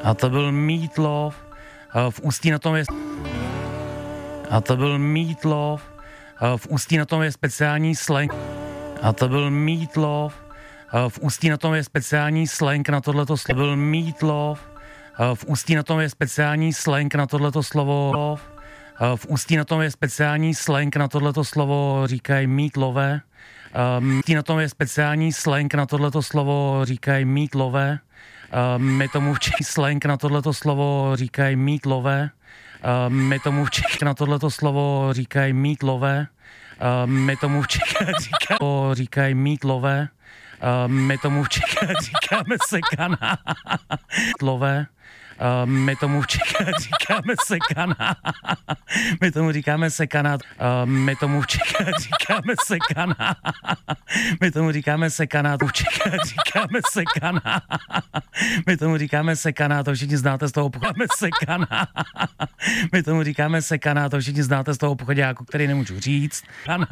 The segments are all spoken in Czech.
A to byl Meat Loaf. V Ústí na tom je... A to byl Meat Loaf. V Ústí na tom je speciální slang. A to byl Meat Loaf. V Ústí na tom je speciální slang na tohleto slovo. Byl Meat Loaf. V Ústí na tom je speciální slang na tohleto slovo. V Ústí na tom je speciální slang na tohleto slovo, říkají meatlové. V Ústí na tom je speciální slang na tohleto slovo, říkají meatlové. My tomu v Čech slang na tohleto slovo říkají meatlové. My tomu v Čech na tohleto slovo říkají meatlové. My tomu v Čech říkají meatlové. My tomu v Čech říkáme sekaná. Meatlové. My tomu v Čechách říkáme sekaná. My tomu říkáme sekaná. My tomu v Čechách říkáme sekaná. My tomu říkáme sekaná. V Čechách říkáme sekaná. My tomu říkáme sekaná. To všichni znáte z toho pochodáku. Sekaná. My tomu říkáme sekaná. To všichni znáte z toho pochodáku, který nemůžu říct.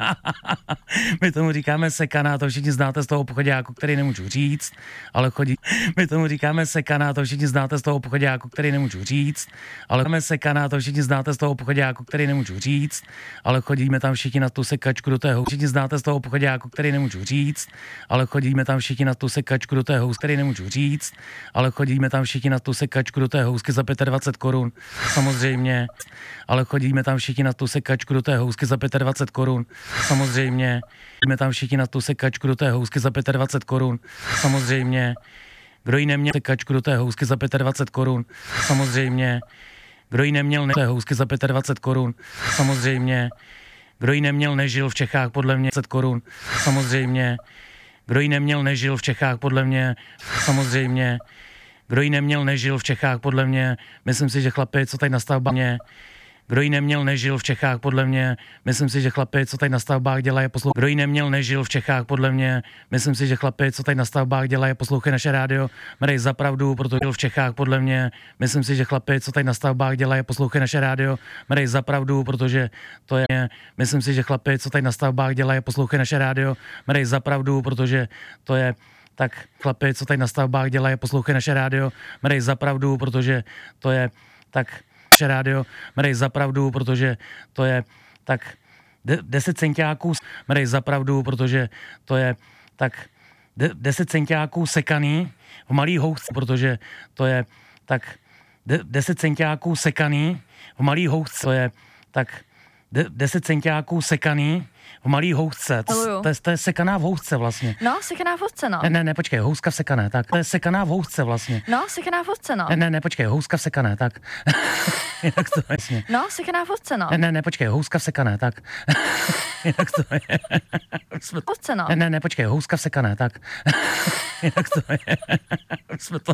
My tomu říkáme sekaná. To všichni znáte z toho pochodáku, který nemůžu říct, ale chodí. My tomu říkáme sekaná. To všichni znáte z toho pochodáku, který nemůžu říct, ale máme sekaná, to všichni znáte z toho pochodáku, který nemůžu říct, ale chodíme tam všichni na tu sekačku do té housky. Všichni znáte z toho pochodáku, který nemůžu říct, ale chodíme tam všichni na tu sekačku do té housky, který nemůžu říct, ale chodíme tam všichni na tu sekačku do té housky za 25 korun, samozřejmě, ale chodíme tam všichni na tu sekačku do té housky za 25 korun, samozřejmě, chodíme tam všichni na tu sekačku do té housky za 25 korun, samozřejmě. Kdo ji neměl sekačku do té housky za 25 korun, samozřejmě. Kdo ji neměl té housky za 25 korun, samozřejmě. Kdo ji neměl, nežil v Čechách, podle mě 20 korun, samozřejmě. Kdo ji neměl, nežil v Čechách, podle mě, samozřejmě. Kdo ji neměl, nežil v Čechách, podle mě, myslím si, že chlapi, co tady na stavbě, kdo ji neměl, nežil v Čechách, podle mě, myslím si, že chlapi, co tady na stavbách dělají, poslouchají. Kdo ji neměl, nežil v Čechách, podle mě, myslím si, že chlapi, co tady na stavbách dělají, poslouchají naše rádio, mají za pravdu, protože žil v Čechách, podle mě, myslím si, že chlapi, co tady na stavbách dělají, poslouchají naše rádio, mají za pravdu, protože to je, myslím si, že chlapi, co tady na stavbách dělají, poslouchají naše rádio, mají za pravdu, protože to je tak chlapi, co tady na stavbách dělají, poslouchají naše rádio, mají za pravdu, protože to je tak rádio, mají za pravdu, protože to je tak 10 centiáků, mají za pravdu, protože to je tak 10 centiáků sekaný v malý housce, protože to je tak 10 centiáků sekaný v malý housce, to je tak 10 centiáků sekaný v malý housce. To je sekaná v housce vlastně. No, sekaná v housce, no. Ne, počkej, houska v sekané, tak. To je sekaná v housce vlastně. No, sekaná v housce, no. Ne, počkej, houska v sekané, tak. Jak to vlastně. No, sekaná v housce, no. Ne, počkej, houska v sekané, tak. Jak to je. Housce, no. Ne, počkej, houska v sekané, tak. Jak to je. Jsme to...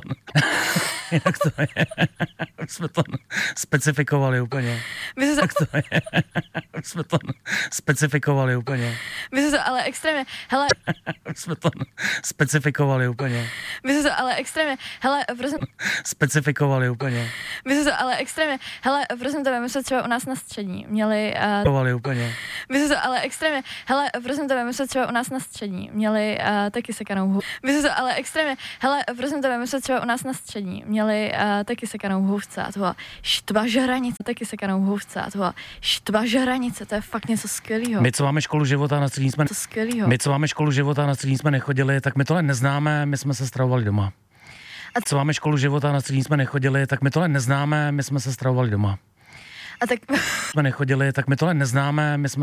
Jak to je. Jsme to specifikovali úplně. Jak to je. Jsme to specifikovali úplně. Vy jste to ale extrémně, hele... Jsme to specifikovali úplně. Vy jste to ale extrémně, hele, prosím... Specifikovali úplně. Vy jste to ale extrémně, hele, prosím tebe, my jsme třeba u nás na střední měli... úplně. Vy jste to ale extrémně, hele, prosím tebe, my jsme třeba u nás na střední měli taky sekanou hůvku. Vy jste to ale extrémně, hele, prosím tebe, my jsme třeba u nás na střední měli taky sekanou hůvce a to byla štva žranice, taky sekanou hůvce a to byla štva žranice, to je fakt něco skvělýho. My, co máme školu života na střední, jsme... To skvělýho. My, co máme školu života na střední, jsme nechodili, tak my tohle neznáme, my jsme se stravovali doma. A co máme školu života na střední, jsme nechodili, tak my tohle neznáme, my jsme se stravovali doma. A tak... Jsme nechodili, tak my tohle neznáme, my jsme